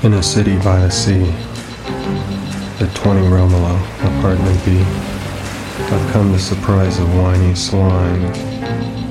In a city by the sea, at 20 Romolo, apartment B, I've come to surprise a whiny swine